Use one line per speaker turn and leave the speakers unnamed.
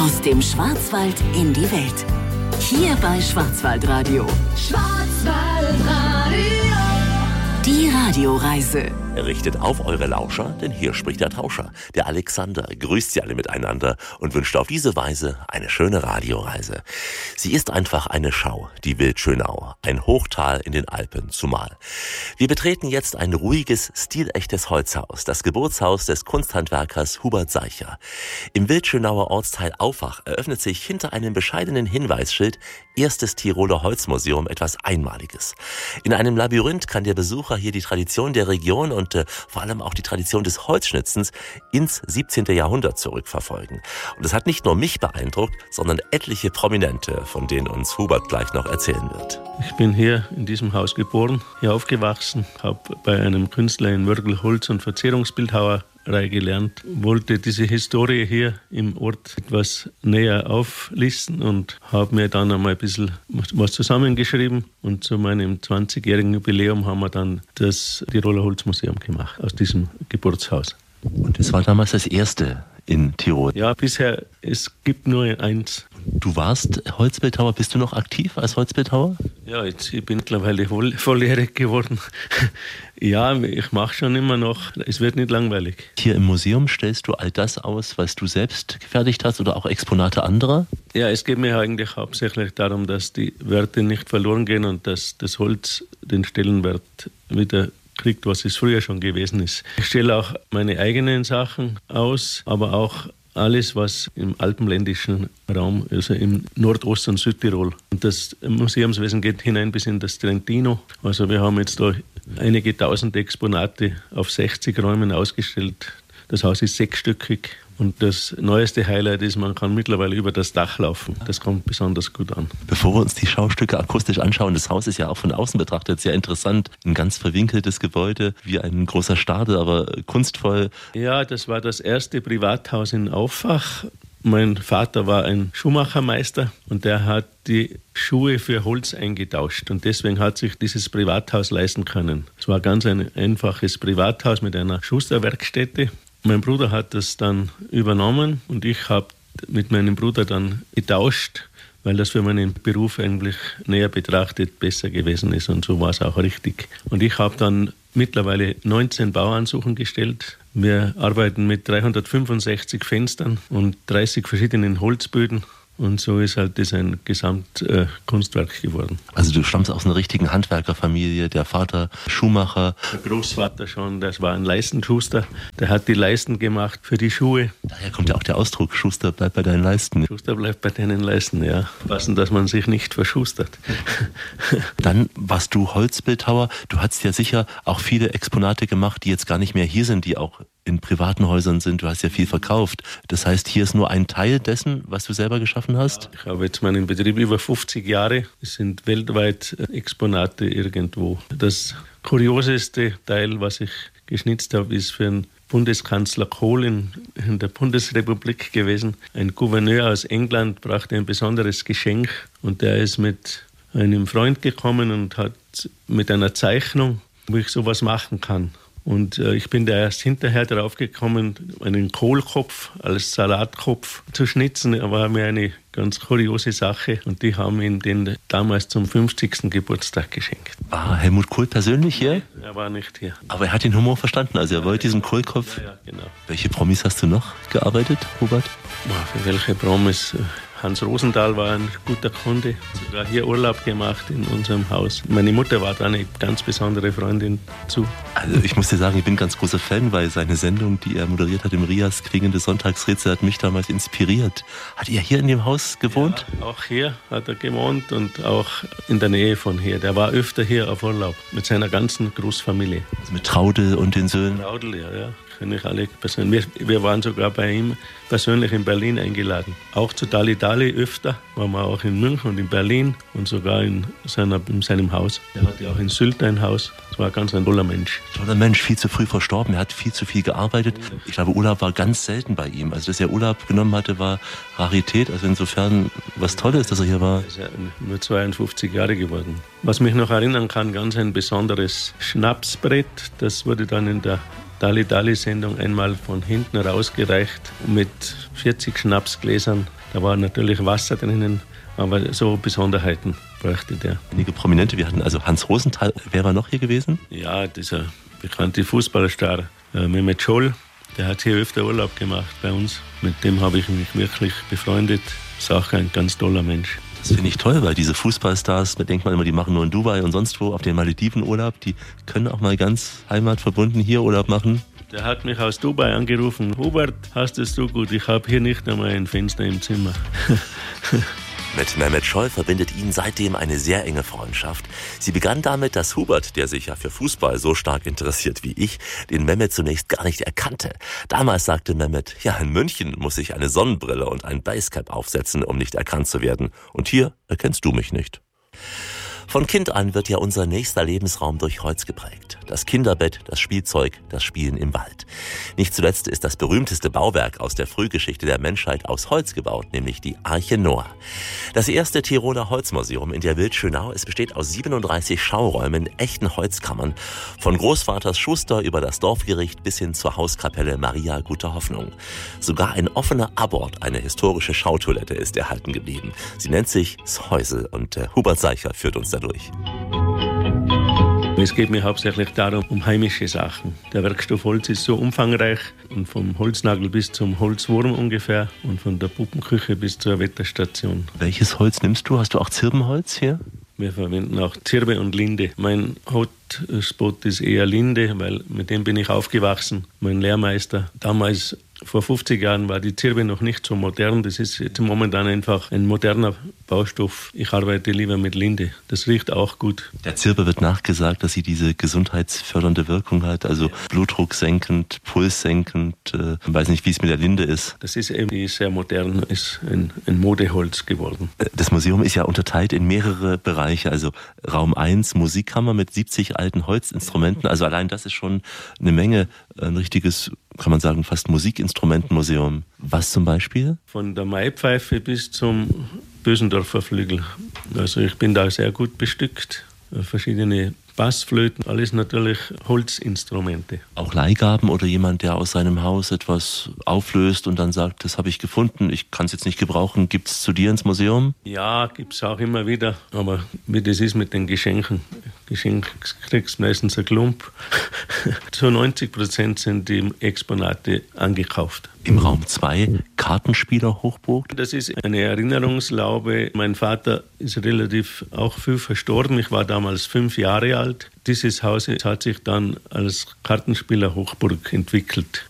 Aus dem Schwarzwald in die Welt. Hier bei Schwarzwaldradio. Schwarzwaldradio. Die Radioreise.
Richtet auf eure Lauscher, denn hier spricht der Tauscher. Der Alexander grüßt sie alle miteinander und wünscht auf diese Weise eine schöne Radioreise. Sie ist einfach eine Schau, die Wildschönau, ein Hochtal in den Alpen zumal. Wir betreten jetzt ein ruhiges, stilechtes Holzhaus, das Geburtshaus des Kunsthandwerkers Hubert Seicher. Im Wildschönauer Ortsteil Aufach eröffnet sich hinter einem bescheidenen Hinweisschild erstes Tiroler Holzmuseum etwas Einmaliges. In einem Labyrinth kann der Besucher hier die Tradition der Region und vor allem auch die Tradition des Holzschnitzens ins 17. Jahrhundert zurückverfolgen. Und es hat nicht nur mich beeindruckt, sondern etliche Prominente, von denen uns Hubert gleich noch erzählen wird.
Ich bin hier in diesem Haus geboren, hier aufgewachsen, habe bei einem Künstler in Wörgl Holz- und Verzierungsbildhauerei gelernt, wollte diese Historie hier im Ort etwas näher auflisten und habe mir dann einmal ein bisschen was zusammengeschrieben. Und zu meinem 20-jährigen Jubiläum haben wir dann das Tiroler Holzmuseum gemacht, aus diesem Geburtshaus.
Und es war damals das erste in Tirol?
Ja, bisher, es gibt nur eins.
Du warst Holzbildhauer, bist du noch aktiv als Holzbildhauer?
Ja, ich bin mittlerweile volljährig geworden. Ja, ich mache schon immer noch, es wird nicht langweilig.
Hier im Museum stellst du all das aus, was du selbst gefertigt hast oder auch Exponate anderer?
Ja, es geht mir eigentlich hauptsächlich darum, dass die Werte nicht verloren gehen und dass das Holz den Stellenwert wieder kriegt, was es früher schon gewesen ist. Ich stelle auch meine eigenen Sachen aus, aber auch alles, was im alpenländischen Raum, also im Nordost- und Südtirol. Und das Museumswesen geht hinein bis in das Trentino. Also wir haben jetzt da einige tausend Exponate auf 60 Räumen ausgestellt. Das Haus ist 6-stöckig. Und das neueste Highlight ist, man kann mittlerweile über das Dach laufen. Das kommt besonders gut an.
Bevor wir uns die Schaustücke akustisch anschauen, das Haus ist ja auch von außen betrachtet sehr interessant. Ein ganz verwinkeltes Gebäude, wie ein großer Stadel, aber kunstvoll.
Ja, das war das erste Privathaus in Aufach. Mein Vater war ein Schuhmachermeister und der hat die Schuhe für Holz eingetauscht. Und deswegen hat sich dieses Privathaus leisten können. Es war ganz ein einfaches Privathaus mit einer Schusterwerkstätte. Mein Bruder hat das dann übernommen und ich habe mit meinem Bruder dann getauscht, weil das für meinen Beruf eigentlich näher betrachtet besser gewesen ist und so war es auch richtig. Und ich habe dann mittlerweile 19 Bauansuchen gestellt. Wir arbeiten mit 365 Fenstern und 30 verschiedenen Holzböden. Und so ist halt das ein Gesamtkunstwerk geworden.
Also du stammst aus einer richtigen Handwerkerfamilie, der Vater Schuhmacher.
Der Großvater schon, das war ein Leistenschuster, der hat die Leisten gemacht für die Schuhe.
Daher kommt ja auch der Ausdruck, Schuster bleibt bei deinen Leisten.
Schuster bleibt bei deinen Leisten, ja. Passen, dass man sich nicht verschustert.
Dann warst du Holzbildhauer. Du hast ja sicher auch viele Exponate gemacht, die jetzt gar nicht mehr hier sind, die auch in privaten Häusern sind. Du hast ja viel verkauft. Das heißt, hier ist nur ein Teil dessen, was du selber geschaffen hast?
Ja, ich habe jetzt meinen Betrieb über 50 Jahre. Es sind weltweit Exponate irgendwo. Das kurioseste Teil, was ich geschnitzt habe, ist für einen Bundeskanzler Kohl in der Bundesrepublik gewesen. Ein Gouverneur aus England brachte ein besonderes Geschenk und der ist mit einem Freund gekommen und hat mit einer Zeichnung, wo ich sowas machen kann. Und ich bin da erst hinterher drauf gekommen, einen Kohlkopf als Salatkopf zu schnitzen. Das war mir eine ganz kuriose Sache. Und die haben ihn den damals zum 50. Geburtstag geschenkt.
War Helmut Kohl persönlich hier?
Nee, er war nicht hier.
Aber er hat den Humor verstanden. Also er wollte diesen Kohlkopf.
Ja, genau.
Welche Promis hast du noch gearbeitet, Hubert?
Für welche Promis? Hans Rosenthal war ein guter Kunde, sogar hier Urlaub gemacht in unserem Haus. Meine Mutter war da eine ganz besondere Freundin zu.
Also ich muss dir sagen, ich bin ganz großer Fan, weil seine Sendung, die er moderiert hat im RIAS, Klingende Sonntagsrätsel, hat mich damals inspiriert. Hat er hier in dem Haus gewohnt?
Ja, auch hier hat er gewohnt und auch in der Nähe von hier. Der war öfter hier auf Urlaub mit seiner ganzen Großfamilie.
Also mit Traudel und den Söhnen?
Traudel, ja. Kenne ich alle persönlich. Wir waren sogar bei ihm persönlich in Berlin eingeladen. Auch zu Dali Dali öfter. Waren wir auch in München und in Berlin und sogar in seinem Haus. Er hatte auch in Sylt ein Haus. Das war ganz ein toller Mensch.
Toller Mensch, viel zu früh verstorben. Er hat viel zu viel gearbeitet. Ich glaube, Urlaub war ganz selten bei ihm. Also, dass er Urlaub genommen hatte, war Rarität. Also insofern was Tolles, dass er hier war.
Er ist ja nur 52 Jahre geworden. Was mich noch erinnern kann, ganz ein besonderes Schnapsbrett. Das wurde dann in der Dalli-Dalli-Sendung einmal von hinten rausgereicht mit 40 Schnapsgläsern. Da war natürlich Wasser drinnen, aber so Besonderheiten bräuchte der.
Einige Prominente, wir hatten also Hans Rosenthal. Wer war noch hier gewesen?
Ja, dieser bekannte Fußballstar Mehmet Scholl, der hat hier öfter Urlaub gemacht bei uns. Mit dem habe ich mich wirklich befreundet. Ist auch ein ganz toller Mensch.
Das finde ich toll, weil diese Fußballstars, man denkt immer, die machen nur in Dubai und sonst wo auf den Malediven Urlaub. Die können auch mal ganz heimatverbunden hier Urlaub machen.
Der hat mich aus Dubai angerufen. Hubert, hast es so gut? Ich habe hier nicht einmal ein Fenster im Zimmer.
Mit Mehmet Scholl verbindet ihn seitdem eine sehr enge Freundschaft. Sie begann damit, dass Hubert, der sich ja für Fußball so stark interessiert wie ich, den Mehmet zunächst gar nicht erkannte. Damals sagte Mehmet, ja, in München muss ich eine Sonnenbrille und ein Basecap aufsetzen, um nicht erkannt zu werden. Und hier erkennst du mich nicht. Von Kind an wird ja unser nächster Lebensraum durch Holz geprägt. Das Kinderbett, das Spielzeug, das Spielen im Wald. Nicht zuletzt ist das berühmteste Bauwerk aus der Frühgeschichte der Menschheit aus Holz gebaut, nämlich die Arche Noah. Das erste Tiroler Holzmuseum in der Wildschönau, es besteht aus 37 Schauräumen, echten Holzkammern, von Großvaters Schuster über das Dorfgericht bis hin zur Hauskapelle Maria Guter Hoffnung. Sogar ein offener Abort, eine historische Schautoilette, ist erhalten geblieben. Sie nennt sich Shäusel und Hubert Seicher führt uns dadurch.
Es geht mir hauptsächlich darum, um heimische Sachen. Der Werkstoff Holz ist so umfangreich und vom Holznagel bis zum Holzwurm ungefähr und von der Puppenküche bis zur Wetterstation.
Welches Holz nimmst du? Hast du auch Zirbenholz hier?
Wir verwenden auch Zirbe und Linde. Mein Hotspot ist eher Linde, weil mit dem bin ich aufgewachsen. Mein Lehrmeister damals, vor 50 Jahren, war die Zirbe noch nicht so modern. Das ist jetzt momentan einfach ein moderner Baustoff. Ich arbeite lieber mit Linde. Das riecht auch gut. Der
Zirbe wird nachgesagt, dass sie diese gesundheitsfördernde Wirkung hat, also Blutdruck senkend, Puls senkend. Ich weiß nicht, wie es mit der Linde ist.
Das ist eben sehr modern, ist ein Modeholz geworden.
Das Museum ist ja unterteilt in mehrere Bereiche. Also Raum 1, Musikkammer mit 70 alten Holzinstrumenten. Also allein das ist schon eine Menge, ein richtiges, kann man sagen, fast Musikinstrumentenmuseum. Was zum Beispiel?
Von der Maipfeife bis zum Bösendorfer Flügel. Also ich bin da sehr gut bestückt. Verschiedene Bassflöten, alles natürlich Holzinstrumente.
Auch Leihgaben oder jemand, der aus seinem Haus etwas auflöst und dann sagt, das habe ich gefunden, ich kann es jetzt nicht gebrauchen. Gibt es zu dir ins Museum?
Ja, gibt es auch immer wieder. Aber wie das ist mit den Geschenken. Geschenk kriegst meistens ein Klump. Zu 90% sind die Exponate angekauft.
Im Raum 2 Kartenspieler-Hochburg.
Das ist eine Erinnerungslaube. Mein Vater ist relativ auch früh verstorben. Ich war damals 5 Jahre alt. Dieses Haus hat sich dann als Kartenspieler-Hochburg entwickelt.